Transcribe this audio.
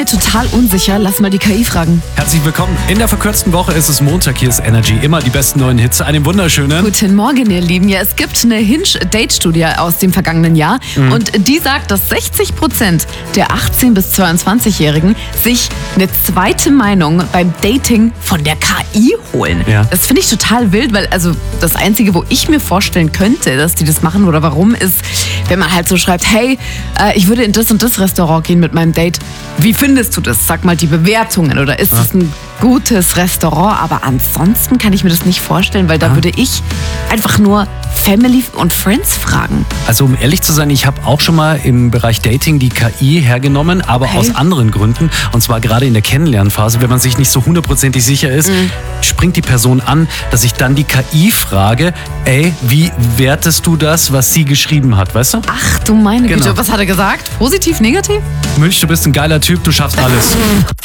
total unsicher. Lass mal die KI fragen. Herzlich willkommen. In der verkürzten Woche ist es Montag. Hier ist Energy. Immer die besten neuen Hits. Einen wunderschönen. Guten Morgen, ihr Lieben. Ja, es gibt eine Hinge-Date-Studie aus dem vergangenen Jahr. Und die sagt, dass 60% der 18- bis 22-Jährigen sich eine zweite Meinung beim Dating von der KI holen. Ja. Das finde ich total wild, weil also das Einzige, wo ich mir vorstellen könnte, dass die das machen oder warum, ist, wenn man halt so schreibt, hey, ich würde in das und das Restaurant gehen mit meinem Date. Wie findest du das? Sag mal die Bewertungen. Oder ist das ein gutes Restaurant? Aber ansonsten kann ich mir das nicht vorstellen, weil da würde ich einfach nur Family und Friends fragen. Also um ehrlich zu sein, ich habe auch schon mal im Bereich Dating die KI hergenommen, aber aus anderen Gründen. Und zwar gerade in der Kennenlernphase, wenn man sich nicht so hundertprozentig sicher ist, springt die Person an, dass ich dann die KI frage, ey, wie wertest du das, was sie geschrieben hat, weißt du? Ach du meine Güte, Genau. was hat er gesagt? Positiv, negativ? Münch, du bist ein geiler Typ, du schaffst alles.